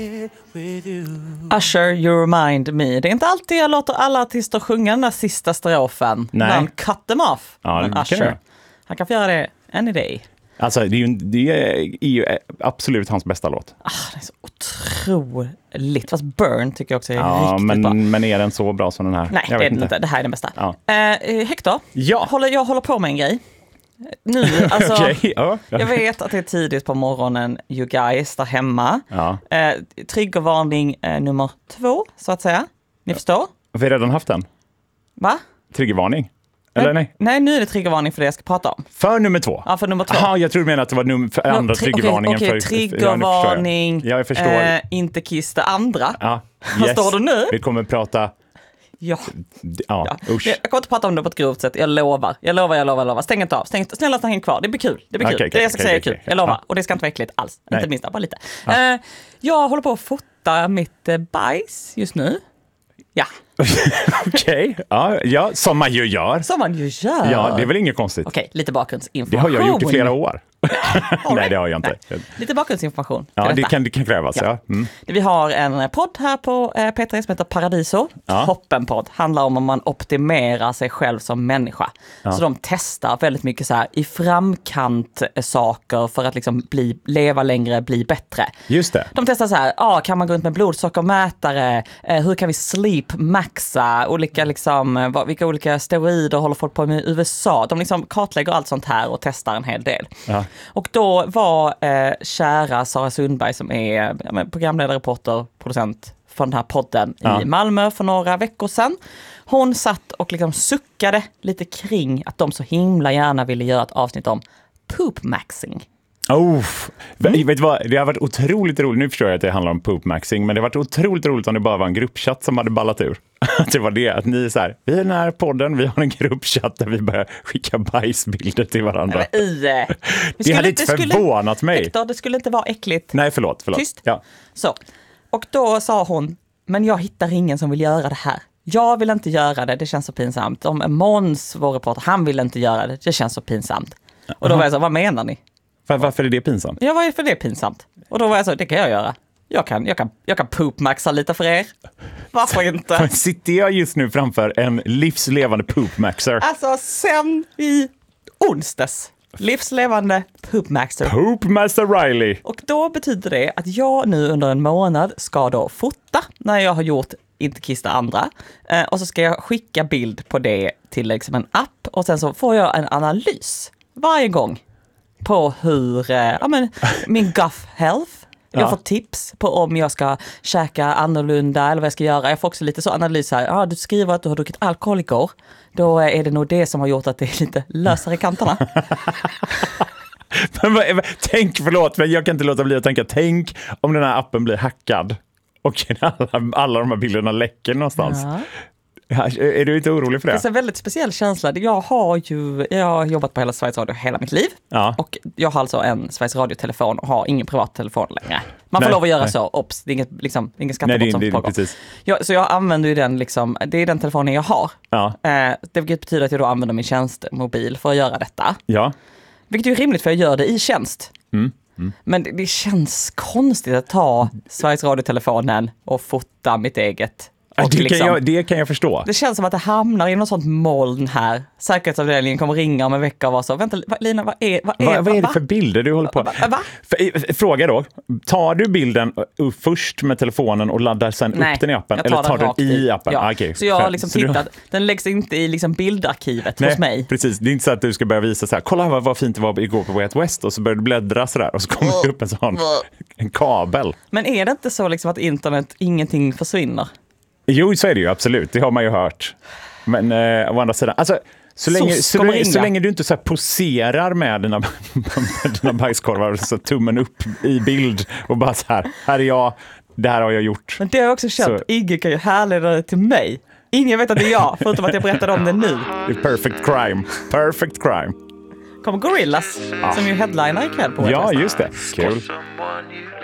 Usher, You Remind Me. Det är inte alltid jag låter alla artister sjunga den där sista strofen. Nej. Cut them off. Ja, men Usher, han kan få göra det any day. Alltså, det är ju absolut hans bästa låt. Det är så otroligt. Fast Burn tycker jag också är riktigt bra. Men är den så bra som den här? Nej, det är den inte. Det här är den bästa. Ja. Hector, Ja. jag håller på med en grej. Nu, alltså, Okay. Ja. jag vet att det är tidigt på morgonen, you guys, där hemma. Ja. Triggervarning nummer 2, så att säga. Ni förstår? Vi har redan haft den. Va? Triggervarning. Eller nej? Nej, nu är det triggervarning för det jag ska prata om. För nummer 2? Ja, för nummer 2. Jaha, jag tror du menar att det var för andra triggervarningen. Okej, triggervarning. Ja, jag förstår. Inte kiss det andra. Ja, Vad står det nu? Vi kommer prata... Ja. Usch. Jag kommer inte prata om det på ett grovt sätt. Jag lovar. Stäng inte av. Snälla stäng kvar. Det blir kul. Okay, det jag ska säga är kul. Jag lovar. Ja. Och det ska inte vara äckligt alls. Nej. Inte minst, bara lite. Ja. Jag håller på att fota mitt bajs just nu. Ja. Okej. Ja, som man ju gör. Som man ju gör. Ja, det är väl inget konstigt. Okej, lite bakgrundsinformation. Det har jag gjort i flera år. Nej, det har jag inte. Nej. Lite bakgrundsinformation. Ja, det kan krävas. Ja. Mm. Vi har en podd här på P3 som heter Paradiso. Toppenpodd. Handlar om man optimerar sig själv som människa. Ja. Så de testar väldigt mycket så här i framkant saker för att liksom leva längre, bli bättre. Just det. De testar så här, kan man gå runt med blodsockermätare? Hur kan vi sleep maxa? Vilka olika steroider håller folk på med i USA? De liksom kartlägger allt sånt här och testar en hel del. Ja. Och då var kära Sara Sundberg, som är programledare, reporter, producent för den här podden i Malmö för några veckor sedan. Hon satt och liksom suckade lite kring att de så himla gärna ville göra ett avsnitt om poop maxing. Vet du vad? Det har varit otroligt roligt. Nu förstår jag att det handlar om poop maxing, men det har varit otroligt roligt om det bara var en gruppchatt som hade ballat ur. Att det var det, att ni är så här, vi är den här podden, vi har en gruppchatt där vi börjar skicka bajsbilder till varandra. Det hade inte förvånat mig. Hector, det skulle inte vara äckligt. Nej, förlåt. Tyst. Ja. Så. Och då sa hon, men jag hittar ingen som vill göra det här. Jag vill inte göra det känns så pinsamt. Om Måns, vår reporter, han vill inte göra det känns så pinsamt. Och då var jag så, vad menar ni? Varför är det pinsamt? Ja, varför är det pinsamt? Och då var jag så, det kan jag göra. Jag kan poopmaxa lite för er. Varför inte? Sitter jag just nu framför en livslevande poopmaxer? Alltså, sen i onsdags. Livslevande poopmaxer. Poopmaster Riley. Och då betyder det att jag nu under en månad ska då fota när jag har gjort inte kissa andra. Och så ska jag skicka bild på det till liksom en app. Och sen så får jag en analys varje gång på hur min gut health. Jag får tips på om jag ska käka annorlunda eller vad jag ska göra. Jag får också lite så analys här. Du skriver att du har druckit alkohol igår. Då är det nog det som har gjort att det är lite lösare i kanterna. Förlåt, men jag kan inte låta bli att tänka. Tänk om den här appen blir hackad och alla de här bilderna läcker någonstans. Ja. Är du inte orolig för det? Det är en väldigt speciell känsla. Jag har jobbat på hela Sveriges Radio hela mitt liv. Ja. Och jag har alltså en Sveriges Radio-telefon och har ingen privat telefon längre. Man får lov att göra så. Ops, det är ingen skattebrott som pågår. Så jag använder ju den det är den telefonen jag har. Ja. Det betyder att jag då använder min tjänstmobil för att göra detta. Ja. Vilket är rimligt för jag gör det i tjänst. Men det känns konstigt att ta Sveriges Radio-telefonen och fota mitt eget. Det kan jag förstå. Det känns som att det hamnar i något sånt moln här. Säkerhetsavdelningen kommer ringa om en vecka och vara så. Vänta, Lina, vad är det för bilder du håller på? Fråga då. Tar du bilden först med telefonen och laddar sen upp den i appen? Eller tar du den i appen? Ja. Okay. Så jag har liksom tittat. Den läggs inte i liksom bildarkivet hos mig. Precis. Det är inte så att du ska börja visa så här. Kolla vad fint det var igår på Way Out West. Och så börjar du bläddra så där. Och så kommer det upp en kabel. Men är det inte så liksom att internet, ingenting försvinner? Jo, så är det ju absolut. Det har man ju hört. Men å andra sidan, alltså, så länge du inte så här poserar med dina bajskorvar och så tummen upp i bild och bara så här är jag, det här har jag gjort. Men det har jag också känt. Ingen kan ju härleda det till mig. Ingen vet att det är jag, förutom att jag berättade om det nu. Det är perfect crime. Kommer Gorillaz som ju headliner ikväll på. Ja, just det. Kul.